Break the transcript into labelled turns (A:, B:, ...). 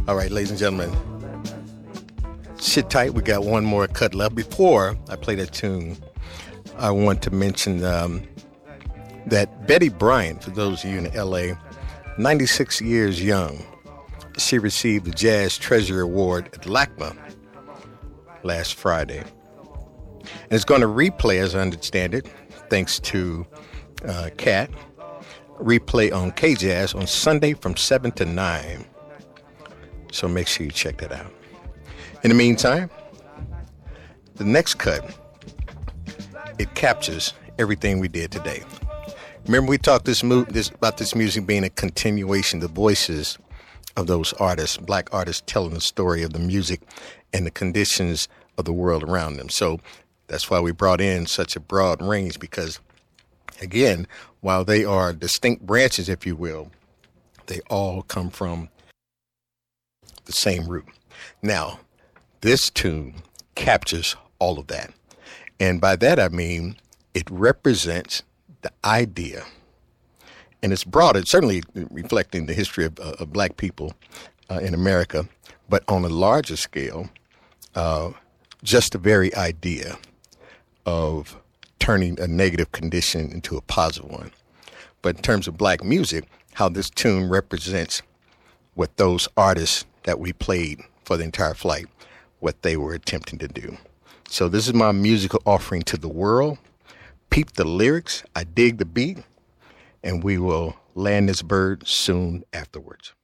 A: All right, ladies and gentlemen, sit tight. We got one more cut left. Before I play that tune, I want to mention that Betty Bryant, for those of you in L.A., 96 years young, she received the Jazz Treasure Award at LACMA last Friday. And it's going to replay, as I understand it, thanks to Kat, replay on KJazz on Sunday from 7 to 9. So make sure you check that out. In the meantime, the next cut, it captures everything we did today. Remember, we talked about this music being a continuation, the voices of those artists, black artists telling the story of the music and the conditions of the world around them. So that's why we brought in such a broad range, because, again, while they are distinct branches, if you will, they all come from the same root. Now, this tune captures all of that. And by that, I mean it represents the idea. And it's broad, it's certainly reflecting the history of black people in America, but on a larger scale, just the very idea of turning a negative condition into a positive one. But in terms of black music, how this tune represents what those artists that we played for the entire flight, what they were attempting to do. So this is my musical offering to the world. Peep the lyrics, I dig the beat, and we will land this bird soon afterwards.